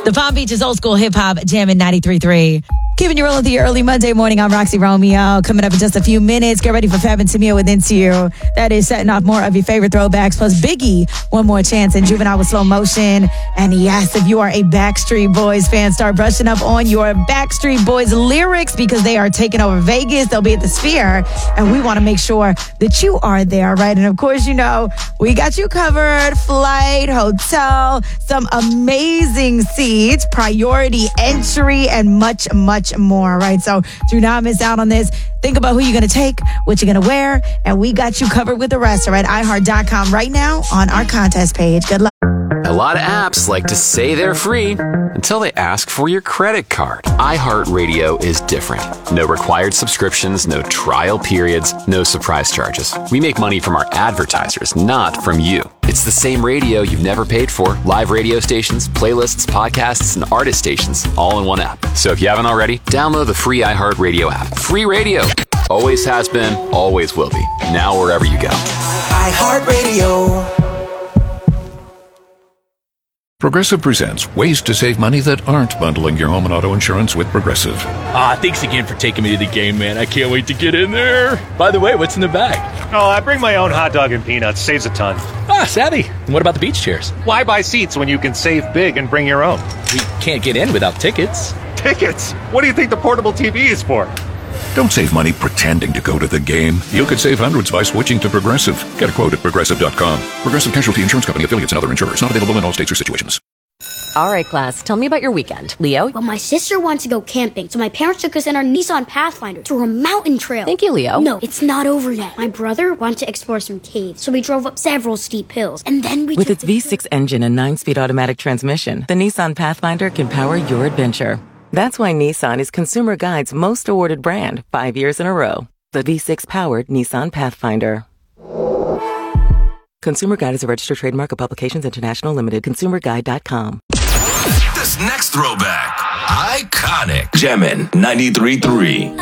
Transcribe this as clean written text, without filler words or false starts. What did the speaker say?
The Palm Beach is old school hip hop, jamming 93.3. Keeping you rolling through your early Monday morning. I'm Roxy Romeo. Coming up in just a few minutes. Get ready for Fab and Tamia with Into You. That is setting off more of your favorite throwbacks. Plus Biggie, One More Chance, and Juvenile with Slow Motion. And yes, if you are a Backstreet Boys fan, start brushing up on your Backstreet Boys lyrics because they are taking over Vegas. They'll be at the Sphere. And we want to make sure that you are there, right? And of course, you know, we got you covered. Flight, hotel, some amazing seats, priority entry, and much more, right? So do not miss out on this. Think about who you're going to take, what you're going to wear, and we got you covered with the rest, all right? iHeart.com right now on our contest page. Good luck. A lot of apps like to say they're free until they ask for your credit card. iHeartRadio is different. No required subscriptions, no trial periods, no surprise charges. We make money from our advertisers, not from you. It's the same radio you've never paid for. Live radio stations, playlists, podcasts, and artist stations all in one app. So if you haven't already, download the free iHeartRadio app. Free radio. Always has been, always will be. Now wherever you go. iHeartRadio. Progressive presents ways to save money that aren't bundling your home and auto insurance with Progressive. Thanks again for taking me to the game, man. I can't wait to get in there. By the way, what's in the bag? Oh, I bring my own hot dog and peanuts. Saves a ton. Savvy. And what about the beach chairs? Why buy seats when you can save big and bring your own? We can't get in without tickets. Tickets? What do you think the portable TV is for? Don't save money pretending to go to the game. You could save hundreds by switching to Progressive. Get a quote at Progressive.com. Progressive Casualty Insurance Company, affiliates, and other insurers. Not available in all states or situations. All right, class, tell me about your weekend. Leo? Well, my sister wanted to go camping, so my parents took us in our Nissan Pathfinder to a mountain trail. Thank you, Leo. No, it's not over yet. My brother wanted to explore some caves, so we drove up several steep hills, and then we With its V6 engine and 9-speed automatic transmission, the Nissan Pathfinder can power your adventure. That's why Nissan is Consumer Guide's most awarded brand 5 years in a row. The V6-powered Nissan Pathfinder. Consumer Guide is a registered trademark of Publications International Limited. ConsumerGuide.com. This next throwback, iconic. Jammin' 93.3.